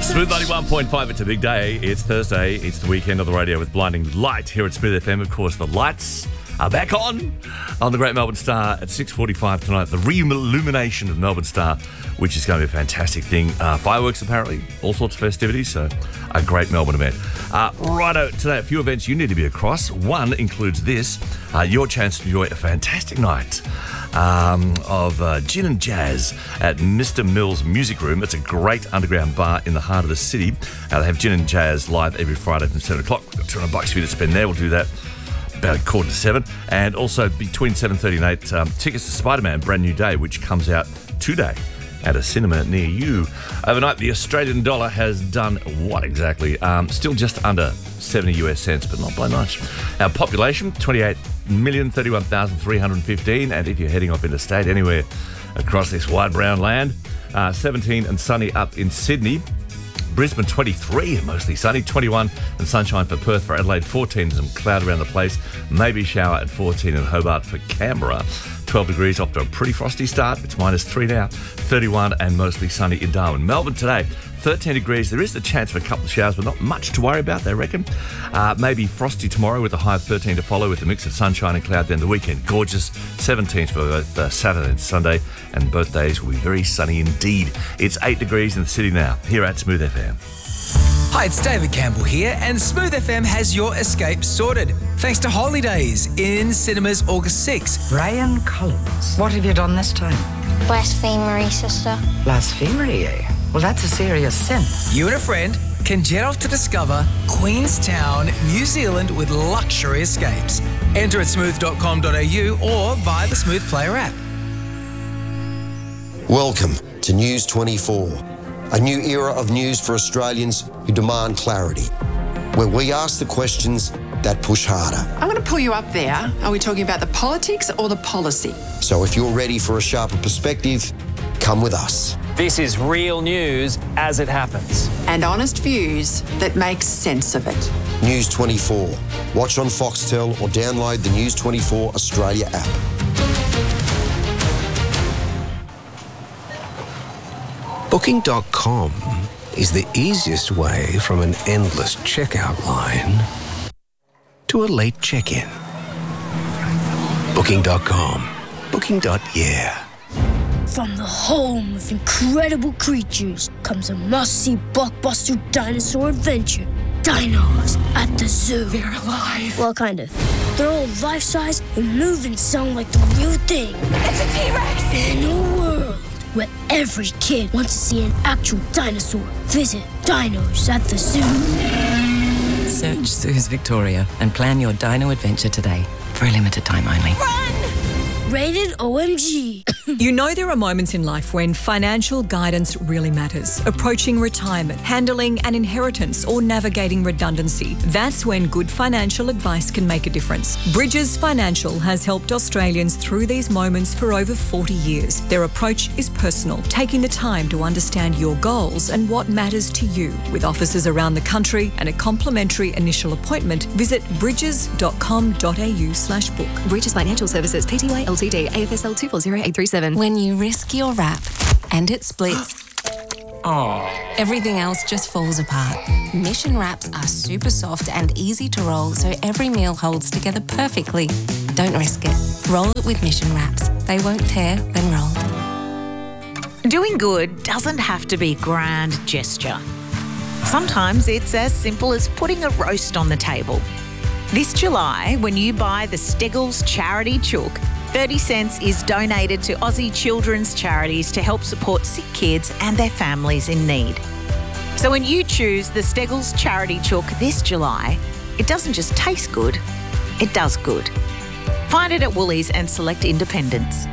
Smooth 91.5, it's a big day. It's Thursday. It's the weekend of the radio with Blinding Light here at Smooth FM. Of course, the lights are back on the Great Melbourne Star at 6:45 tonight. The re-illumination of Melbourne Star, which is going to be a fantastic thing. Fireworks, apparently, all sorts of festivities, so a great Melbourne event. Righto, today, a few events you need to be across. One includes this, your chance to enjoy a fantastic night of gin and jazz at Mr. Mills Music Room. It's a great underground bar in the heart of the city. They have gin and jazz live every Friday from 7 o'clock. We've got $200 for you to spend there. We'll do that about 6:45. And also between 7:30 and 8, tickets to Spider-Man Brand New Day, which comes out today at a cinema near you. Overnight, the Australian dollar has done what exactly? Still just under 70 US cents, but not by much. Our population, 28,031,315. And if you're heading off interstate anywhere across this wide brown land, 17 and sunny up in Sydney. Brisbane 23, mostly sunny, 21 and sunshine for Perth. For Adelaide 14, some cloud around the place, maybe shower at 14 in Hobart. For Canberra 12 degrees, off to a pretty frosty start. It's -3 now, 31 and mostly sunny in Darwin. Melbourne today 13 degrees. There is the chance for a couple of showers, but not much to worry about, they reckon. Maybe frosty tomorrow with a high of 13 to follow, with a mix of sunshine and cloud. Then the weekend, gorgeous, 17 for both Saturday and Sunday, and both days will be very sunny indeed. It's 8 degrees in the city now, here at Smooth FM. Hi, it's David Campbell here, and Smooth FM has your escape sorted. Thanks to Holidays in cinemas August 6th. Brian Collins, what have you done this time? Blasphemery, sister. Blasphemy, eh? Well, that's a serious sin. You and a friend can jet off to discover Queenstown, New Zealand with luxury escapes. Enter at smooth.com.au or via the Smooth Player app. Welcome to News 24, a new era of news for Australians who demand clarity, where we ask the questions that push harder. I'm going to pull you up there. Are we talking about the politics or the policy? So if you're ready for a sharper perspective, come with us. This is real news as it happens. And honest views that make sense of it. News 24. Watch on Foxtel or download the News 24 Australia app. Booking.com is the easiest way from an endless checkout line to a late check-in. Booking.com. Booking.yeah. From the home of incredible creatures comes a must-see blockbuster dinosaur adventure. Dinos at the zoo. They're alive. Well, kind of. They're all life-size and move and sound like the real thing. It's a T-Rex! In a world where every kid wants to see an actual dinosaur, visit Dinos at the Zoo. Search Zoos Victoria and plan your dino adventure today. For a limited time only. Run! Rated OMG. You know there are moments in life when financial guidance really matters. Approaching retirement, handling an inheritance, or navigating redundancy. That's when good financial advice can make a difference. Bridges Financial has helped Australians through these moments for over 40 years. Their approach is personal, taking the time to understand your goals and what matters to you. With offices around the country and a complimentary initial appointment, visit bridges.com.au/book. Bridges Financial Services, Pty Ltd, AFSL 240837. When you risk your wrap and it splits, everything else just falls apart. Mission wraps are super soft and easy to roll, so every meal holds together perfectly. Don't risk it. Roll it with Mission wraps. They won't tear when rolled. Doing good doesn't have to be grand gesture. Sometimes it's as simple as putting a roast on the table. This July, when you buy the Steggles Charity Chook, 30 cents is donated to Aussie children's charities to help support sick kids and their families in need. So when you choose the Steggles Charity Chook this July, it doesn't just taste good, it does good. Find it at Woolies and select independents.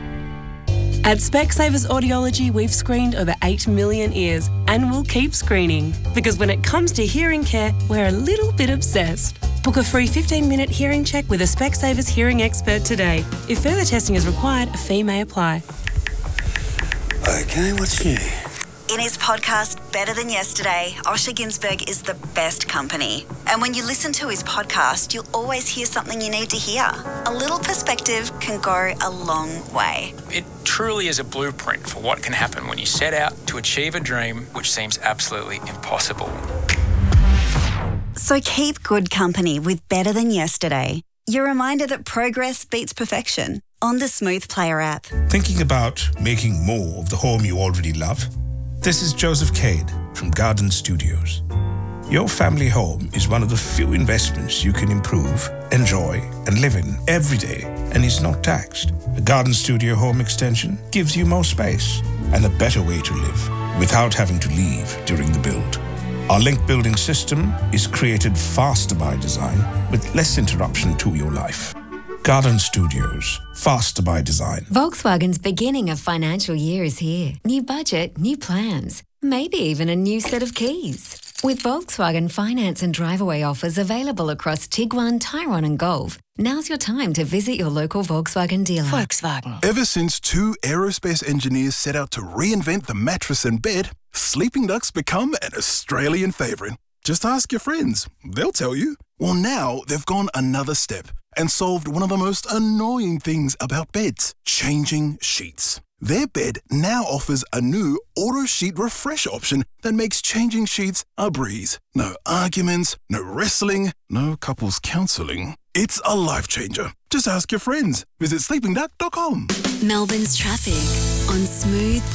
At Specsavers Audiology, we've screened over 8 million ears and we'll keep screening. Because when it comes to hearing care, we're a little bit obsessed. Book a free 15-minute hearing check with a Specsavers hearing expert today. If further testing is required, a fee may apply. Okay, what's new? In his podcast, Better Than Yesterday, Osher Ginsberg is the best company. And when you listen to his podcast, you'll always hear something you need to hear. A little perspective can go a long way. It truly is a blueprint for what can happen when you set out to achieve a dream which seems absolutely impossible. So keep good company with Better Than Yesterday. Your reminder that progress beats perfection on the Smooth Player app. Thinking about making more of the home you already love? This is Joseph Cade from Garden Studios. Your family home is one of the few investments you can improve, enjoy, and live in every day, and is not taxed. A Garden Studio home extension gives you more space and a better way to live without having to leave during the build. Our link building system is created faster by design with less interruption to your life. Garden Studios, faster by design. Volkswagen's beginning of financial year is here. New budget, new plans, maybe even a new set of keys. With Volkswagen finance and drive-away offers available across Tiguan, Tyrone and Golf, now's your time to visit your local Volkswagen dealer. Volkswagen. Ever since two aerospace engineers set out to reinvent the mattress and bed, Sleeping Duck's become an Australian favourite. Just ask your friends. They'll tell you. Well, now they've gone another step and solved one of the most annoying things about beds, changing sheets. Their bed now offers a new auto sheet refresh option that makes changing sheets a breeze. No arguments, no wrestling, no couples counselling. It's a life changer. Just ask your friends. Visit sleepingduck.com. Melbourne's traffic on Smooth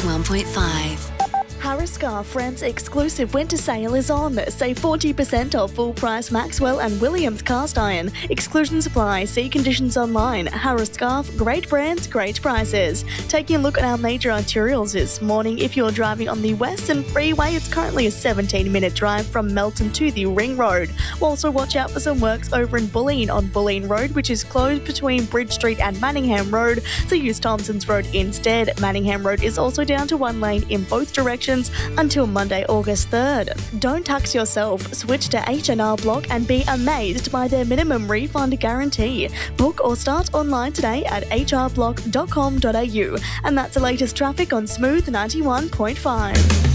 91.5. Harris Scarfe Friends exclusive winter sale is on. Save 40% off full price Maxwell and Williams cast iron. Exclusions apply. See conditions online. Harris Scarfe, great brands, great prices. Taking a look at our major arterials this morning. If you're driving on the Western Freeway, it's currently a 17-minute drive from Melton to the Ring Road. Also watch out for some works over in Bulleen on Bulleen Road, which is closed between Bridge Street and Manningham Road, so use Thompson's Road instead. Manningham Road is also down to one lane in both directions until Monday, August 3rd. Don't tax yourself. Switch to H&R Block and be amazed by their minimum refund guarantee. Book or start online today at hrblock.com.au. And that's the latest traffic on Smooth 91.5.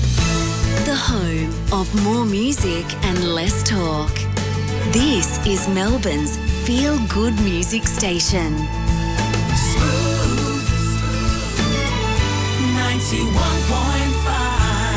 The home of more music and less talk. This is Melbourne's feel-good music station. Smooth 91.5.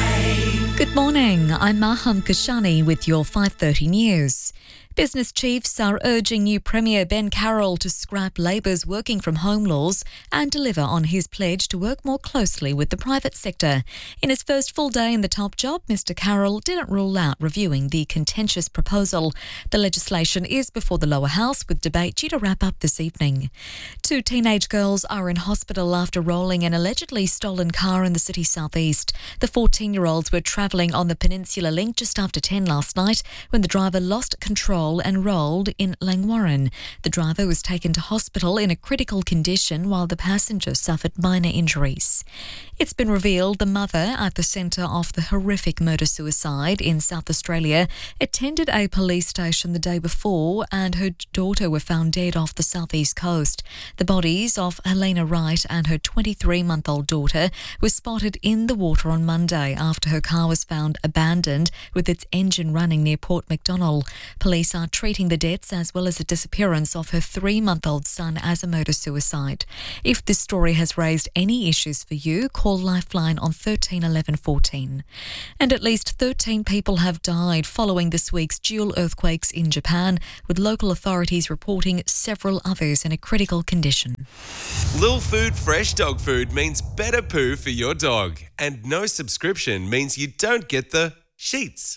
Good morning, I'm Maham Kashani with your 5:30 news. Business chiefs are urging new Premier Ben Carroll to scrap Labor's working from home laws and deliver on his pledge to work more closely with the private sector. In his first full day in the top job, Mr Carroll didn't rule out reviewing the contentious proposal. The legislation is before the lower house, with debate due to wrap up this evening. Two teenage girls are in hospital after rolling an allegedly stolen car in the city southeast. The 14-year-olds were travelling on the Peninsula Link just after 10 last night when the driver lost control and rolled in Langwarrin. The driver was taken to hospital in a critical condition while the passenger suffered minor injuries. It's been revealed the mother at the centre of the horrific murder-suicide in South Australia attended a police station the day before and her daughter were found dead off the southeast coast. The bodies of Helena Wright and her 23-month-old daughter were spotted in the water on Monday after her car was found abandoned with its engine running near Port MacDonnell. Police are treating the deaths as well as the disappearance of her 3-month-old son as a murder-suicide. If this story has raised any issues for you, call Lifeline on 13 11 14. And at least 13 people have died following this week's dual earthquakes in Japan, with local authorities reporting several others in a critical condition. Lil Food Fresh Dog Food means better poo for your dog, and no subscription means you don't get the sheets.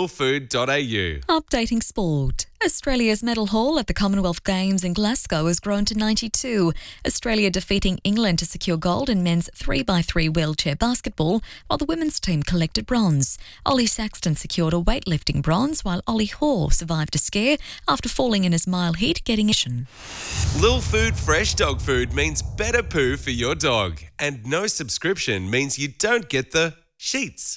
lilfood.au. Updating sport. Australia's medal haul at the Commonwealth Games in Glasgow has grown to 92. Australia defeating England to secure gold in men's 3x3 wheelchair basketball, while the women's team collected bronze. Ollie Saxton secured a weightlifting bronze, while Ollie Hoare survived a scare after falling in his mile heat getting a shin. Lil Food Fresh Dog Food means better poo for your dog, and no subscription means you don't get the sheets.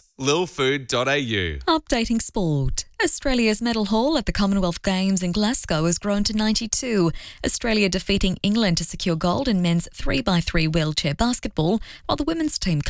lilfood.au. Updating sport. Australia's medal haul at the Commonwealth Games in Glasgow has grown to 92. Australia defeating England to secure gold in men's 3x3 wheelchair basketball, while the women's team